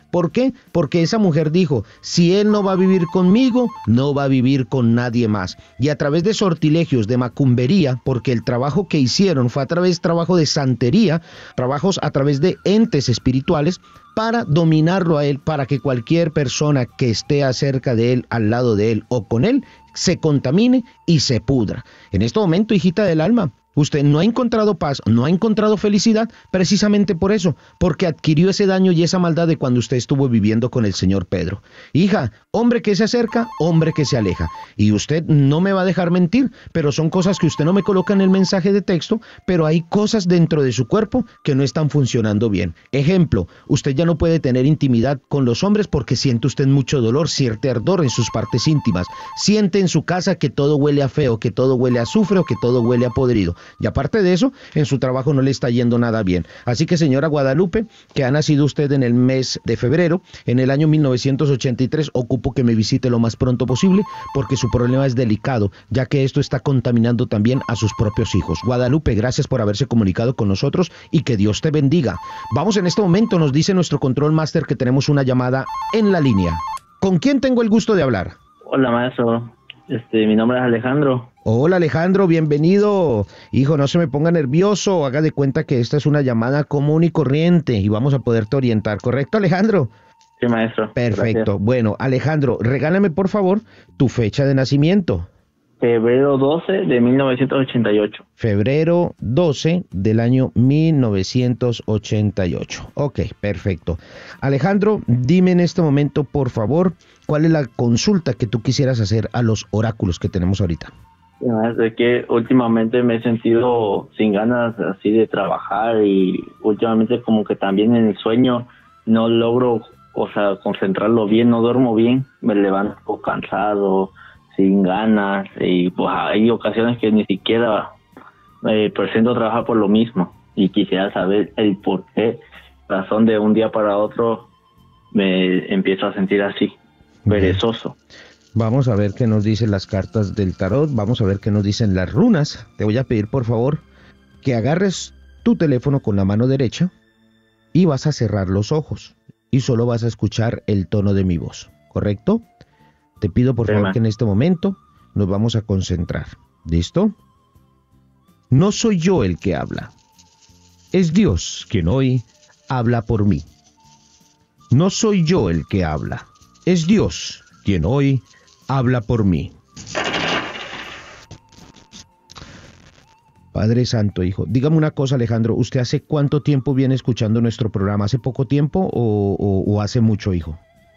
¿Por qué? Porque esa mujer dijo, si él no va a vivir conmigo, no va a vivir con nadie más. Y a través de sortilegios, de macumbería, porque el trabajo que hicieron fue a través de trabajo de santería, trabajos a través de entes espirituales, para dominarlo a él, para que cualquier persona que esté acerca de él, al lado de él o con él, se contamine y se pudra. En este momento, hijita del alma, usted no ha encontrado paz, no ha encontrado felicidad, precisamente por eso, porque adquirió ese daño y esa maldad de cuando usted estuvo viviendo con el señor Pedro. Hija, hombre que se acerca, hombre que se aleja. Y usted no me va a dejar mentir, pero son cosas que usted no me coloca en el mensaje de texto, pero hay cosas dentro de su cuerpo que no están funcionando bien. Ejemplo, usted ya no puede tener intimidad con los hombres porque siente usted mucho dolor, siente ardor en sus partes íntimas. Siente en su casa que todo huele a feo, que todo huele a azufre o que todo huele a podrido. Y aparte de eso, en su trabajo no le está yendo nada bien. Así que, señora Guadalupe, que ha nacido usted en el mes de febrero, en el año 1983, ocupo que me visite lo más pronto posible, porque su problema es delicado, ya que esto está contaminando también a sus propios hijos. Guadalupe, gracias por haberse comunicado con nosotros y que Dios te bendiga. Vamos en este momento, nos dice nuestro control master que tenemos una llamada en la línea. ¿Con quién tengo el gusto de hablar? Hola, maestro. Mi nombre es Alejandro. Hola Alejandro, bienvenido. Hijo, no se me ponga nervioso, haga de cuenta que esta es una llamada común y corriente y vamos a poderte orientar, ¿correcto, Alejandro? Sí, maestro. Perfecto. Gracias. Bueno, Alejandro, regálame por favor tu fecha de nacimiento. Febrero 12 de 1988. Febrero 12 del año 1988. Ok, perfecto. Alejandro, dime en este momento, por favor, ¿cuál es la consulta que tú quisieras hacer a los oráculos que tenemos ahorita? Es que últimamente me he sentido sin ganas así de trabajar y últimamente como que también en el sueño no logro, concentrarlo bien, no duermo bien, me levanto cansado, sin ganas y pues hay ocasiones que ni siquiera presento trabajar por lo mismo y quisiera saber el por qué razón de un día para otro me empiezo a sentir así, perezoso. Vamos a ver qué nos dicen las cartas del tarot, vamos a ver qué nos dicen las runas. Te voy a pedir por favor que agarres tu teléfono con la mano derecha y vas a cerrar los ojos y solo vas a escuchar el tono de mi voz, ¿correcto? Te pido por favor que en este momento nos vamos a concentrar. ¿Listo? No soy yo el que habla. Es Dios quien hoy habla por mí. No soy yo el que habla. Es Dios quien hoy habla por mí. Padre Santo, Hijo. Dígame una cosa, Alejandro. ¿Usted hace cuánto tiempo viene escuchando nuestro programa? ¿Hace poco tiempo o hace mucho, hijo?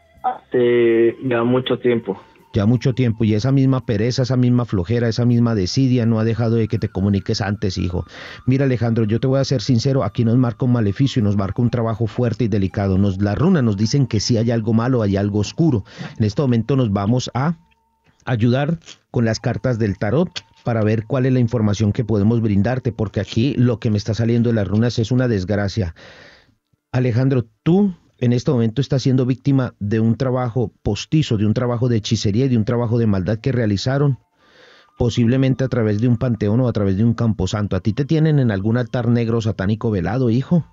Hace ya mucho tiempo. Ya mucho tiempo, y esa misma pereza, esa misma flojera, esa misma desidia no ha dejado de que te comuniques antes, hijo. Mira, Alejandro, yo te voy a ser sincero, aquí nos marca un maleficio y nos marca un trabajo fuerte y delicado. Las runas nos dicen que sí hay algo malo, hay algo oscuro. En este momento nos vamos a ayudar con las cartas del tarot para ver cuál es la información que podemos brindarte, porque aquí lo que me está saliendo de las runas es una desgracia. Alejandro, tú en este momento está siendo víctima de un trabajo postizo, de un trabajo de hechicería y de un trabajo de maldad que realizaron, posiblemente a través de un panteón o a través de un camposanto. ¿A ti te tienen en algún altar negro satánico velado, hijo?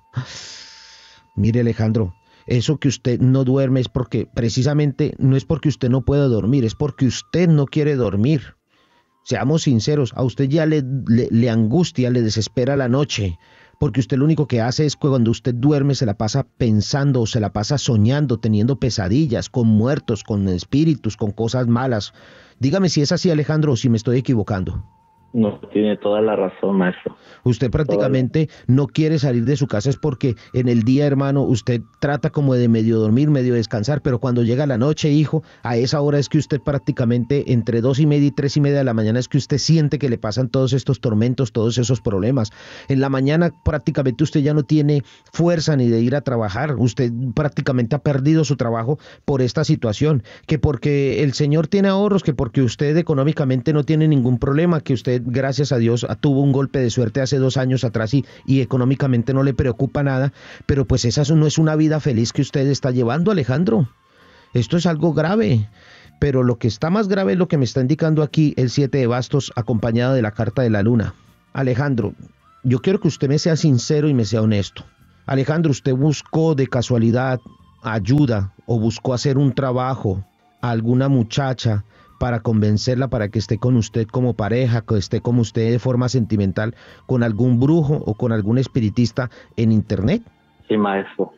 Mire, Alejandro, eso que usted no duerme es porque, precisamente, no es porque usted no pueda dormir, es porque usted no quiere dormir. Seamos sinceros, a usted ya le angustia, le desespera la noche, porque usted lo único que hace es que cuando usted duerme se la pasa pensando o se la pasa soñando, teniendo pesadillas, con muertos, con espíritus, con cosas malas. Dígame si es así, Alejandro, o si me estoy equivocando. No, tiene toda la razón, maestro. Usted prácticamente no quiere salir de su casa es porque en el día, hermano, usted trata como de medio dormir, medio descansar, pero cuando llega la noche, hijo, a esa hora es que usted prácticamente entre 2:30 y 3:30 de la mañana es que usted siente que le pasan todos estos tormentos, todos esos problemas. En la mañana prácticamente usted ya no tiene fuerza ni de ir a trabajar, usted prácticamente ha perdido su trabajo por esta situación, que porque el Señor tiene ahorros, que porque usted económicamente no tiene ningún problema, que usted gracias a Dios tuvo un golpe de suerte hace 2 años atrás y económicamente no le preocupa nada, pero pues esa no es una vida feliz que usted está llevando, Alejandro. Esto es algo grave, pero lo que está más grave es lo que me está indicando aquí el 7 de bastos acompañado de la carta de la luna. Alejandro, yo quiero que usted me sea sincero y me sea honesto. Alejandro, ¿usted buscó de casualidad ayuda o buscó hacer un trabajo a alguna muchacha para convencerla para que esté con usted como pareja, que esté con usted de forma sentimental, con algún brujo o con algún espiritista en internet? Sí, maestro.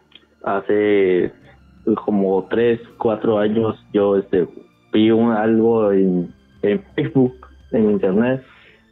Hace como 3, 4 años yo vi algo en Facebook, en internet,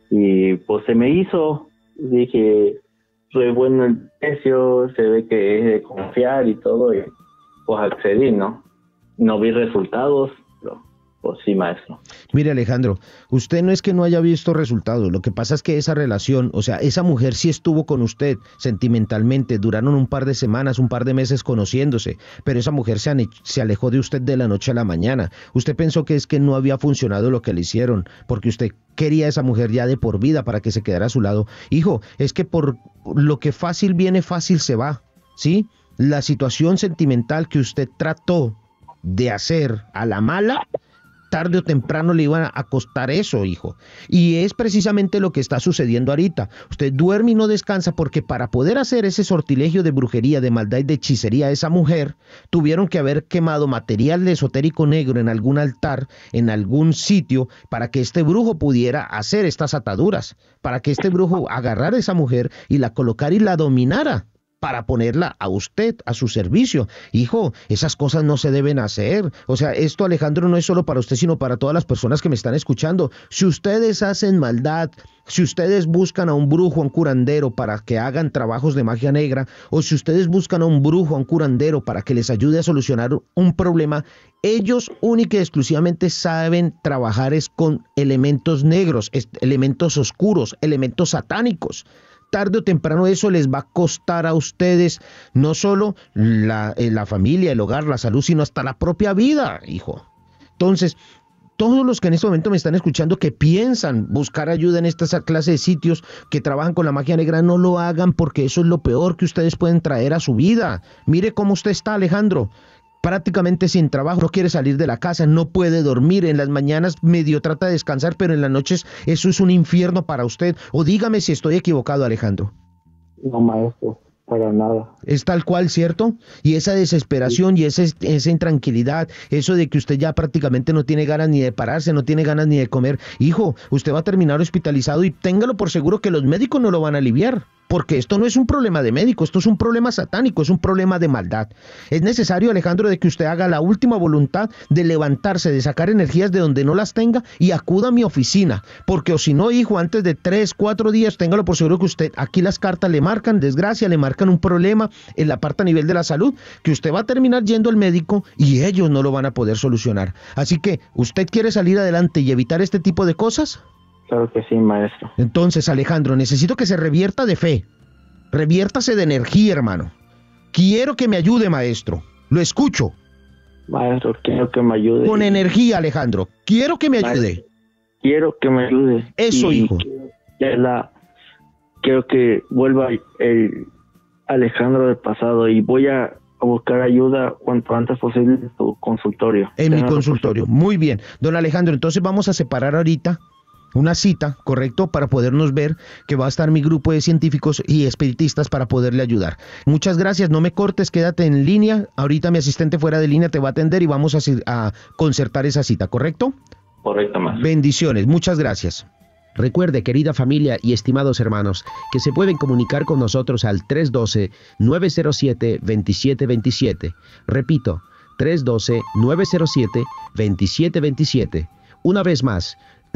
y pues se me hizo. Dije, soy bueno el precio, se ve que es de confiar y todo, y pues accedí, ¿no? No vi resultados, pero pues sí, maestro. Mire, Alejandro, usted no es que no haya visto resultados, lo que pasa es que esa relación, o sea, esa mujer sí estuvo con usted sentimentalmente, duraron un par de semanas, un par de meses conociéndose, pero esa mujer se alejó de usted de la noche a la mañana. Usted pensó que es que no había funcionado lo que le hicieron, porque usted quería a esa mujer ya de por vida para que se quedara a su lado. Hijo, es que por lo que fácil viene, fácil se va, ¿sí? La situación sentimental que usted trató de hacer a la mala, tarde o temprano le iban a costar eso, hijo. Y es precisamente lo que está sucediendo ahorita. Usted duerme y no descansa porque para poder hacer ese sortilegio de brujería, de maldad y de hechicería a esa mujer, tuvieron que haber quemado material de esotérico negro en algún altar, en algún sitio, para que este brujo pudiera hacer estas ataduras, para que este brujo agarrara a esa mujer y la colocara y la dominara, para ponerla a usted, a su servicio. Hijo, esas cosas no se deben hacer. O sea, esto, Alejandro, no es solo para usted, sino para todas las personas que me están escuchando. Si ustedes hacen maldad, si ustedes buscan a un brujo, a un curandero para que hagan trabajos de magia negra, o si ustedes buscan a un brujo, a un curandero para que les ayude a solucionar un problema, ellos única y exclusivamente saben trabajar es con elementos negros, elementos oscuros, elementos satánicos. Tarde o temprano eso les va a costar a ustedes no solo la familia, el hogar, la salud, sino hasta la propia vida, hijo. Entonces, todos los que en este momento me están escuchando que piensan buscar ayuda en esta clase de sitios que trabajan con la magia negra, no lo hagan porque eso es lo peor que ustedes pueden traer a su vida. Mire cómo usted está, Alejandro. Prácticamente sin trabajo, no quiere salir de la casa, no puede dormir, en las mañanas medio trata de descansar, pero en las noches eso es un infierno para usted. O dígame si estoy equivocado, Alejandro. No, maestro, para nada. Es tal cual, ¿cierto? Y esa desesperación y esa intranquilidad, eso de que usted ya prácticamente no tiene ganas ni de pararse, no tiene ganas ni de comer. Hijo, usted va a terminar hospitalizado y téngalo por seguro que los médicos no lo van a aliviar. Porque esto no es un problema de médico, esto es un problema satánico, es un problema de maldad. Es necesario, Alejandro, de que usted haga la última voluntad de levantarse, de sacar energías de donde no las tenga y acuda a mi oficina. Porque o si no, hijo, antes de 3, 4 días, téngalo por seguro que usted, aquí las cartas le marcan desgracia, le marcan un problema en la parte a nivel de la salud, que usted va a terminar yendo al médico y ellos no lo van a poder solucionar. Así que, ¿usted quiere salir adelante y evitar este tipo de cosas? Claro que sí, maestro. Entonces, Alejandro, necesito que se revierta de fe. Reviértase de energía, hermano. Quiero que me ayude, maestro. Lo escucho. Maestro, quiero que me ayude. Con energía, Alejandro. Quiero que me ayude. Maestro, quiero que me ayude. Eso, hijo. Quiero que vuelva el Alejandro del pasado y voy a buscar ayuda cuanto antes posible en tu consultorio. En mi consultorio. Muy bien. Don Alejandro, entonces vamos a separar ahorita una cita, ¿correcto? Para podernos ver, que va a estar mi grupo de científicos y espiritistas para poderle ayudar. Muchas gracias, no me cortes, quédate en línea. Ahorita mi asistente fuera de línea te va a atender y vamos a concertar esa cita, ¿correcto? Correcto, maestro. Bendiciones, muchas gracias. Recuerde, querida familia y estimados hermanos, que se pueden comunicar con nosotros al 312-907-2727. Repito, 312-907-2727. Una vez más,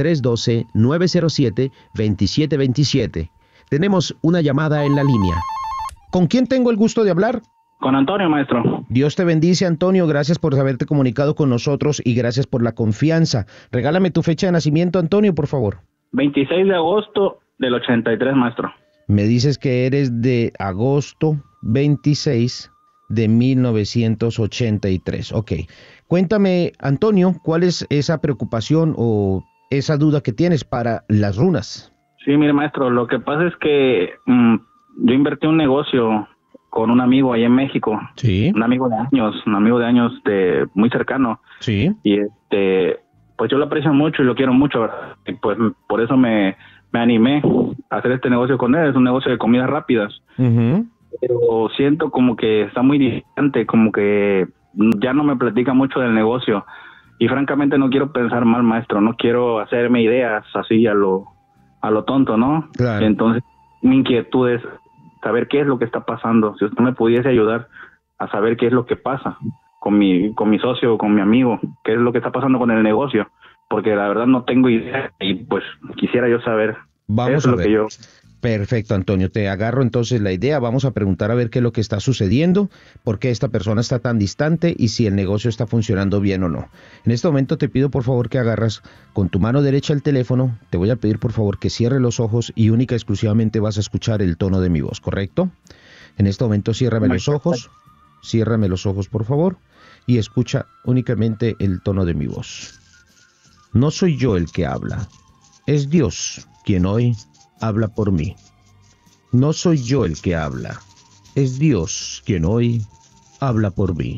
312-907-2727. Tenemos una llamada en la línea. ¿Con quién tengo el gusto de hablar? Con Antonio, maestro. Dios te bendice, Antonio. Gracias por haberte comunicado con nosotros y gracias por la confianza. Regálame tu fecha de nacimiento, Antonio, por favor. 26 de agosto del 83, maestro. Me dices que eres de agosto 26 de 1983. Ok. Cuéntame, Antonio, ¿cuál es esa preocupación o esa duda que tienes para las runas? Sí, mire, maestro, lo que pasa es que yo invertí un negocio con un amigo allá en México. Sí. Un amigo de años muy cercano. Sí. Y pues yo lo aprecio mucho y lo quiero mucho, ¿verdad? Y pues por eso me animé a hacer este negocio con él. Es un negocio de comidas rápidas. Uh-huh. pero siento como que está muy distante, como que ya no me platica mucho del negocio. Y francamente no quiero pensar mal, maestro, no quiero hacerme ideas así a lo tonto, ¿no? Claro. Entonces, mi inquietud es saber qué es lo que está pasando. Si usted me pudiese ayudar a saber qué es lo que pasa con mi socio, con mi amigo, qué es lo que está pasando con el negocio, porque la verdad no tengo idea y pues quisiera yo saber. Vamos Eso a es lo ver. que yo... Perfecto, Antonio, te agarro entonces la idea, vamos a preguntar a ver qué es lo que está sucediendo, por qué esta persona está tan distante y si el negocio está funcionando bien o no. En este momento te pido por favor que agarras con tu mano derecha el teléfono, te voy a pedir por favor que cierres los ojos y única y exclusivamente vas a escuchar el tono de mi voz, ¿correcto? En este momento ciérrame los ojos por favor y escucha únicamente el tono de mi voz. No soy yo el que habla, es Dios quien hoy habla por mí. No soy yo el que habla, es Dios quien hoy habla por mí.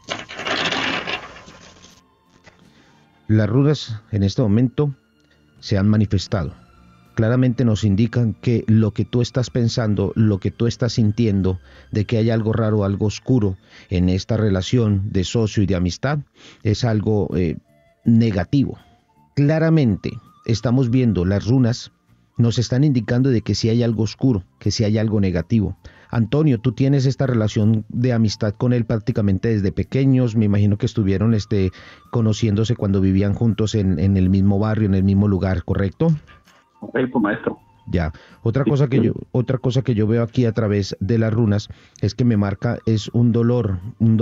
Las runas en este momento se han manifestado. Claramente nos indican que lo que tú estás pensando, lo que tú estás sintiendo, de que hay algo raro, algo oscuro en esta relación de socio y de amistad, es algo negativo. Claramente estamos viendo las runas nos están indicando de que si hay algo oscuro, que si hay algo negativo. Antonio, tú tienes esta relación de amistad con él prácticamente desde pequeños, me imagino que estuvieron conociéndose cuando vivían juntos en el mismo barrio, en el mismo lugar, ¿correcto? Correcto, maestro. Ya, otra cosa que yo veo aquí a través de las runas es que me marca es un dolor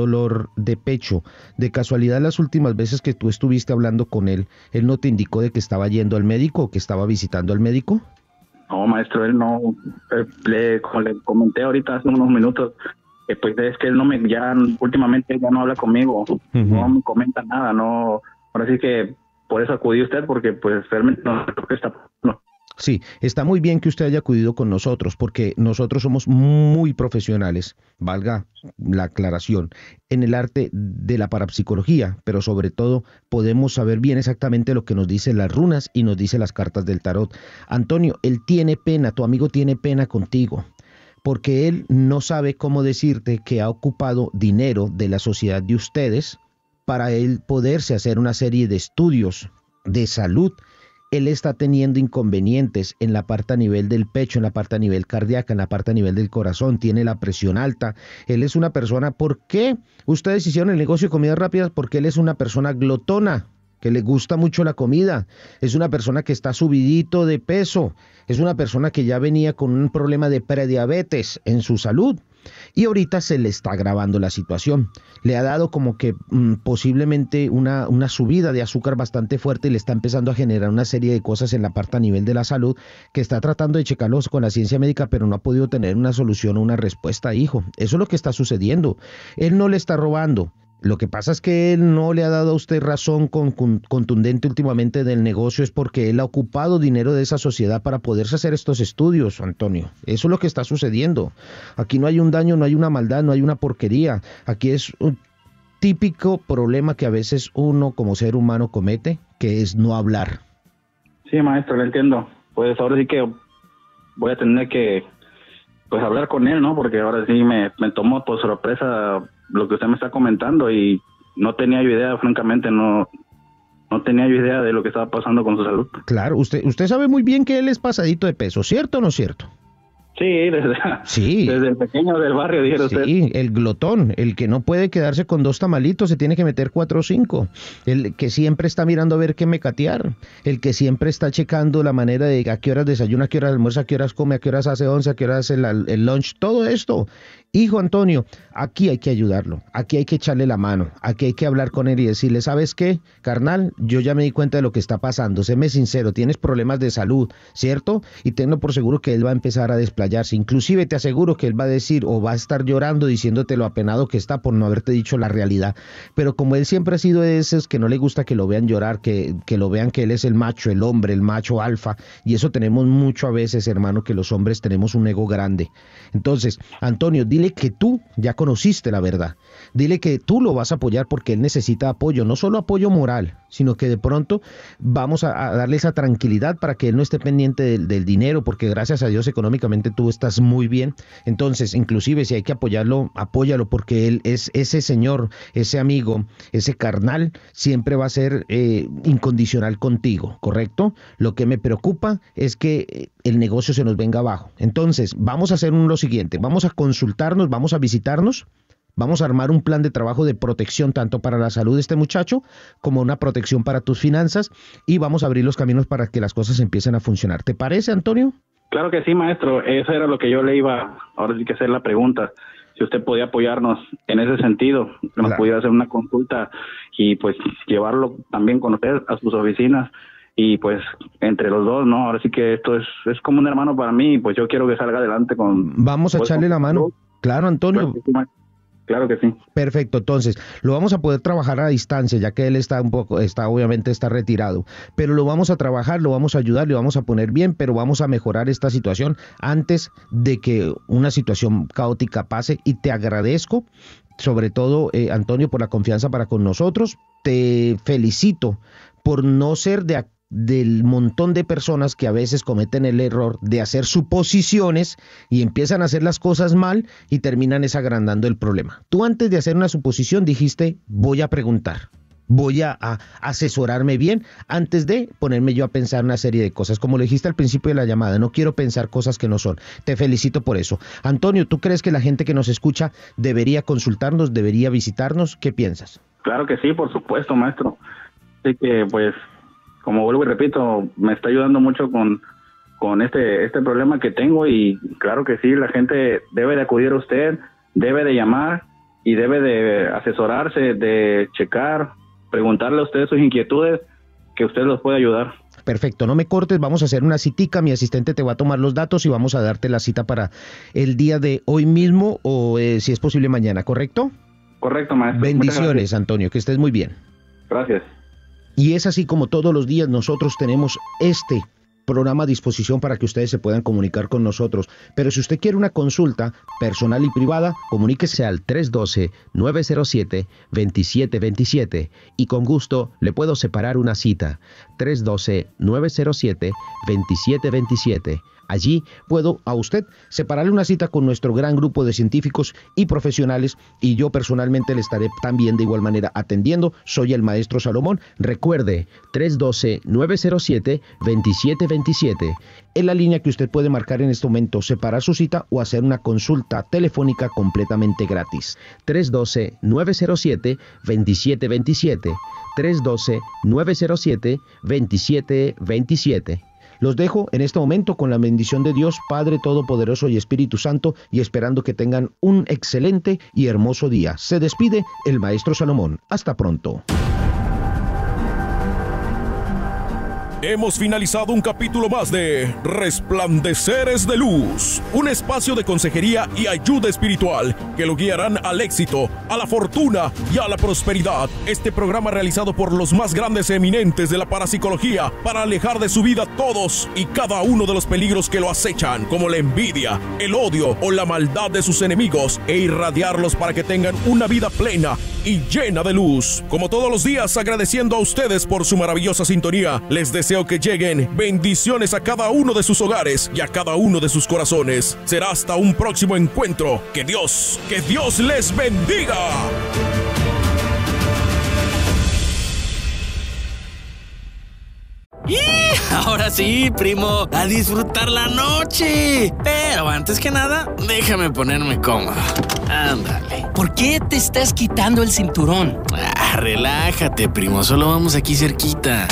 de pecho. De casualidad, las últimas veces que tú estuviste hablando con él no te indicó de que estaba yendo al médico o que estaba visitando al médico? No, maestro, él no, como le comenté ahorita hace unos minutos, pues es que él últimamente ya no habla conmigo, no me comenta nada, no, ahora sí que por eso acudí a usted, porque pues realmente no sé lo que está pasando. Sí, está muy bien que usted haya acudido con nosotros, porque nosotros somos muy profesionales, valga la aclaración, en el arte de la parapsicología, pero sobre todo podemos saber bien exactamente lo que nos dicen las runas y nos dicen las cartas del tarot. Antonio, él tiene pena, tu amigo tiene pena contigo, porque él no sabe cómo decirte que ha ocupado dinero de la sociedad de ustedes para él poderse hacer una serie de estudios de salud. Él está teniendo inconvenientes en la parte a nivel del pecho, en la parte a nivel cardíaca, en la parte a nivel del corazón, tiene la presión alta. Él es una persona, ¿por qué ustedes hicieron el negocio de comidas rápidas? Porque él es una persona glotona, que le gusta mucho la comida, es una persona que está subidito de peso, es una persona que ya venía con un problema de prediabetes en su salud. Y ahorita se le está agravando la situación. Le ha dado como que posiblemente una subida de azúcar bastante fuerte y le está empezando a generar una serie de cosas en la parte a nivel de la salud que está tratando de checarlos con la ciencia médica, pero no ha podido tener una solución o una respuesta, hijo. Eso es lo que está sucediendo. Él no le está robando. Lo que pasa es que él no le ha dado a usted razón contundente últimamente del negocio, es porque él ha ocupado dinero de esa sociedad para poderse hacer estos estudios, Antonio. Eso es lo que está sucediendo. Aquí no hay un daño, no hay una maldad, no hay una porquería. Aquí es un típico problema que a veces uno como ser humano comete, que es no hablar. Sí, maestro, lo entiendo. Pues ahora sí que voy a tener que hablar con él, ¿no? Porque ahora sí me tomó por sorpresa lo que usted me está comentando y no tenía yo idea, francamente, no tenía yo idea de lo que estaba pasando con su salud. Claro, usted sabe muy bien que él es pasadito de peso, ¿cierto o no es cierto? Sí, desde el pequeño del barrio, dijera usted. Sí, el glotón, el que no puede quedarse con 2 tamalitos, se tiene que meter 4 o 5, el que siempre está mirando a ver qué mecatear, el que siempre está checando la manera de a qué horas desayuna, a qué horas almuerza, a qué horas come, a qué horas hace once, a qué horas hace el lunch, todo esto. Hijo Antonio, aquí hay que ayudarlo, aquí hay que echarle la mano, aquí hay que hablar con él y decirle, ¿sabes qué, carnal? Yo ya me di cuenta de lo que está pasando, séme sincero, tienes problemas de salud, ¿cierto? Y tenlo por seguro que él va a empezar a desplayarse, inclusive te aseguro que él va a decir o va a estar llorando diciéndote lo apenado que está por no haberte dicho la realidad, pero como él siempre ha sido de esos que no le gusta que lo vean llorar, que lo vean que él es el macho, el hombre, el macho alfa, y eso tenemos mucho a veces, hermano, que los hombres tenemos un ego grande. Entonces, Antonio, dile dile que tú ya conociste la verdad. Dile que tú lo vas a apoyar porque él necesita apoyo, no solo apoyo moral, sino que de pronto vamos a darle esa tranquilidad para que él no esté pendiente del dinero, porque gracias a Dios económicamente tú estás muy bien. Entonces, inclusive si hay que apoyarlo, apóyalo, porque él es ese señor, ese amigo, ese carnal, siempre va a ser incondicional contigo, ¿correcto? Lo que me preocupa es que el negocio se nos venga abajo. Entonces, vamos a hacer lo siguiente, vamos a consultarnos, vamos a visitarnos. Vamos a armar un plan de trabajo de protección tanto para la salud de este muchacho como una protección para tus finanzas y vamos a abrir los caminos para que las cosas empiecen a funcionar. ¿Te parece, Antonio? Claro que sí, maestro. Eso era lo que yo le iba ahora sí que hacer la pregunta. Si usted podía apoyarnos en ese sentido, nos pudiera hacer una consulta y pues llevarlo también con usted a sus oficinas y pues entre los dos, ¿no? Ahora sí que esto es como un hermano para mí y pues yo quiero que salga adelante con... Vamos a echarle la mano. Claro, Antonio. Claro que sí. Perfecto, entonces lo vamos a poder trabajar a distancia, ya que él obviamente está retirado, pero lo vamos a trabajar, lo vamos a ayudar, lo vamos a poner bien, pero vamos a mejorar esta situación antes de que una situación caótica pase y te agradezco, sobre todo Antonio, por la confianza para con nosotros, te felicito por no ser del montón de personas que a veces cometen el error de hacer suposiciones y empiezan a hacer las cosas mal y terminan agrandando el problema. Tú antes de hacer una suposición dijiste, voy a preguntar, voy a asesorarme bien antes de ponerme yo a pensar una serie de cosas. Como lo dijiste al principio de la llamada, no quiero pensar cosas que no son. Te felicito por eso. Antonio, ¿tú crees que la gente que nos escucha debería consultarnos, debería visitarnos? ¿Qué piensas? Claro que sí, por supuesto, maestro. Así que pues... Como vuelvo y repito, me está ayudando mucho con este problema que tengo y claro que sí, la gente debe de acudir a usted, debe de llamar y debe de asesorarse, de checar, preguntarle a usted sus inquietudes, que usted los puede ayudar. Perfecto, no me cortes, vamos a hacer una citica, mi asistente te va a tomar los datos y vamos a darte la cita para el día de hoy mismo o si es posible mañana, ¿correcto? Correcto, maestro. Bendiciones, Antonio, que estés muy bien. Gracias. Y es así como todos los días nosotros tenemos este programa a disposición para que ustedes se puedan comunicar con nosotros. Pero si usted quiere una consulta personal y privada, comuníquese al 312-907-2727 y con gusto le puedo separar una cita. 312-907-2727. Allí puedo a usted separarle una cita con nuestro gran grupo de científicos y profesionales y yo personalmente le estaré también de igual manera atendiendo. Soy el maestro Salomón. Recuerde, 312-907-2727. Es la línea que usted puede marcar en este momento, separar su cita o hacer una consulta telefónica completamente gratis. 312-907-2727. 312-907-2727. Los dejo en este momento con la bendición de Dios, Padre Todopoderoso y Espíritu Santo, y esperando que tengan un excelente y hermoso día. Se despide el Maestro Salomón. Hasta pronto. Hemos finalizado un capítulo más de Resplandeceres de Luz, un espacio de consejería y ayuda espiritual que lo guiarán al éxito, a la fortuna y a la prosperidad. Este programa realizado por los más grandes eminentes de la parapsicología para alejar de su vida todos y cada uno de los peligros que lo acechan, como la envidia, el odio o la maldad de sus enemigos, e irradiarlos para que tengan una vida plena y llena de luz. Como todos los días, agradeciendo a ustedes por su maravillosa sintonía, les deseo que lleguen bendiciones a cada uno de sus hogares y a cada uno de sus corazones. Será hasta un próximo encuentro. Que Dios les bendiga. ¡Y! Ahora sí, primo, a disfrutar la noche. Pero antes que nada, déjame ponerme cómodo. Ándale. ¿Por qué te estás quitando el cinturón? Relájate, primo, solo vamos aquí cerquita.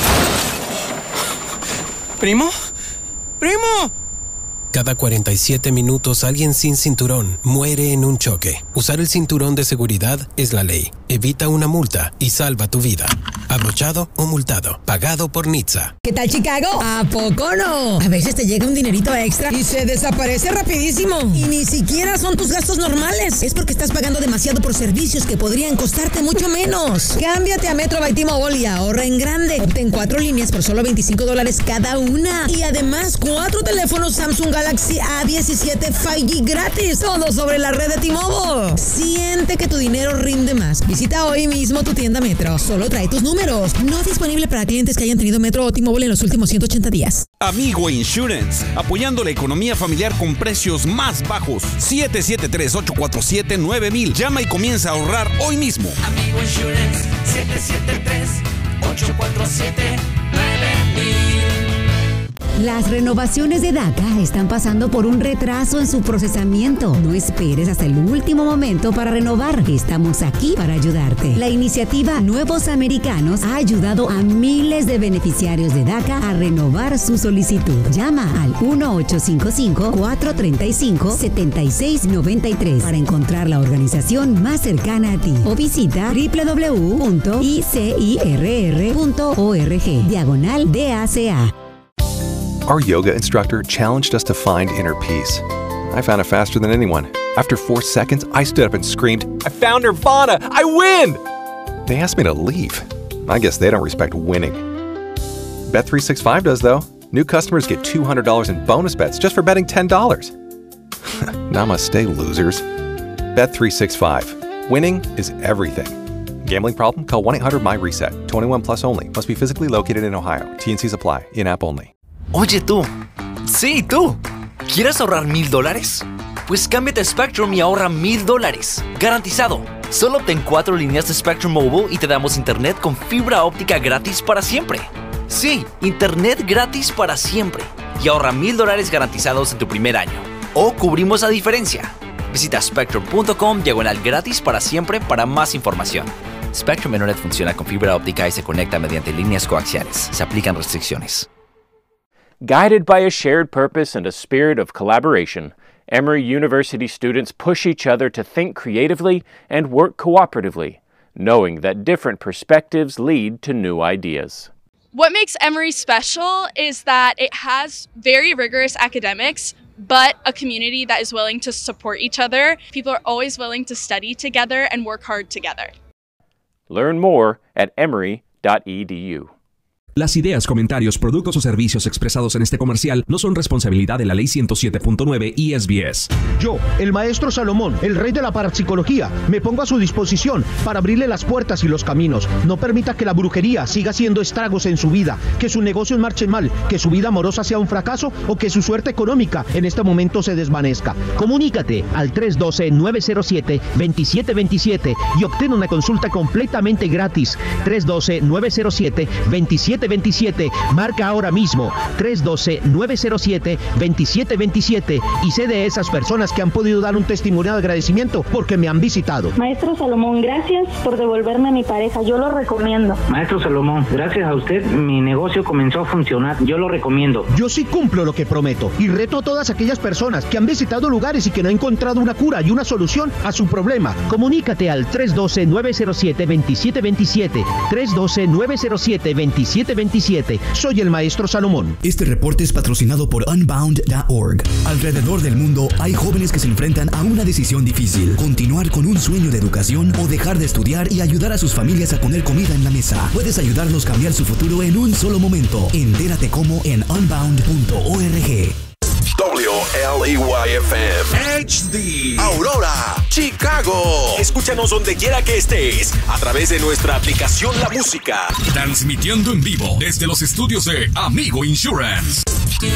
¿Primo? ¡Primo! Cada 47 minutos alguien sin cinturón muere en un choque. Usar el cinturón de seguridad es la ley. Evita una multa y salva tu vida. Abrochado o multado. Pagado por NHTSA. ¿Qué tal, Chicago? ¿A poco no? A veces te llega un dinerito extra y se desaparece rapidísimo. Y ni siquiera son tus gastos normales. Es porque estás pagando demasiado por servicios que podrían costarte mucho menos. Cámbiate a Metro by T-Mobile y ahorra en grande. Obtén 4 líneas por solo $25 cada una. Y además 4 teléfonos Samsung Galaxy A17 5G gratis. Todo sobre la red de T-Mobile. Siente que tu dinero rinde más. Visita hoy mismo tu tienda Metro. Solo trae tus números. No disponible para clientes que hayan tenido Metro o T-Mobile en los últimos 180 días. Amigo Insurance, apoyando la economía familiar con precios más bajos. 773-847-9000. Llama y comienza a ahorrar hoy mismo. Amigo Insurance, 773-847-9000. Las renovaciones de DACA están pasando por un retraso en su procesamiento. No esperes hasta el último momento para renovar. Estamos aquí para ayudarte. La iniciativa Nuevos Americanos ha ayudado a miles de beneficiarios de DACA a renovar su solicitud. Llama al 1-855-435-7693 para encontrar la organización más cercana a ti o visita www.icirr.org/DACA. Our yoga instructor challenged us to find inner peace. I found it faster than anyone. After 4 seconds, I stood up and screamed, "I found Nirvana! I win!" They asked me to leave. I guess they don't respect winning. Bet365 does, though. New customers get $200 in bonus bets just for betting $10. Namaste, losers. Bet365. Winning is everything. Gambling problem? Call 1-800-MY-RESET. 21 plus only. Must be physically located in Ohio. T&Cs apply. In-app only. Oye tú, sí tú, ¿quieres ahorrar $1,000? Pues cámbiate a Spectrum y ahorra $1,000, garantizado. Solo obtén 4 líneas de Spectrum Mobile y te damos internet con fibra óptica gratis para siempre. Sí, internet gratis para siempre. Y ahorra $1,000 garantizados en tu primer año. O cubrimos la diferencia. Visita spectrum.com/gratis para siempre para más información. Spectrum Internet funciona con fibra óptica y se conecta mediante líneas coaxiales. Se aplican restricciones. Guided by a shared purpose and a spirit of collaboration, Emory University students push each other to think creatively and work cooperatively, knowing that different perspectives lead to new ideas. What makes Emory special is that it has very rigorous academics, but a community that is willing to support each other. People are always willing to study together and work hard together. Learn more at emory.edu. Las ideas, comentarios, productos o servicios expresados en este comercial no son responsabilidad de la Ley 107.9 y SBS. Yo, el maestro Salomón, el rey de la parapsicología, me pongo a su disposición para abrirle las puertas y los caminos. No permita que la brujería siga haciendo estragos en su vida, que sus negocios marchen mal, que su vida amorosa sea un fracaso o que su suerte económica en este momento se desvanezca. Comunícate al 312-907-2727 y obtén una consulta completamente gratis. 312-907-2727. Marca ahora mismo 312-907-2727 y sé de esas personas que han podido dar un testimonio de agradecimiento porque me han visitado. Maestro Salomón, gracias por devolverme a mi pareja, yo lo recomiendo. Maestro Salomón, gracias a usted mi negocio comenzó a funcionar, yo lo recomiendo. Yo sí cumplo lo que prometo y reto a todas aquellas personas que han visitado lugares y que no han encontrado una cura y una solución a su problema. Comunícate al 312-907-2727, 312-907-2727. Soy el maestro Salomón. Este reporte es patrocinado por Unbound.org. Alrededor del mundo hay jóvenes que se enfrentan a una decisión difícil: continuar con un sueño de educación o dejar de estudiar y ayudar a sus familias a poner comida en la mesa. Puedes ayudarlos a cambiar su futuro en un solo momento. Entérate cómo en Unbound.org. WLEY-FM HD Aurora, Chicago. Escúchanos donde quiera que estés a través de nuestra aplicación La Música. Transmitiendo en vivo desde los estudios de Amigo Insurance.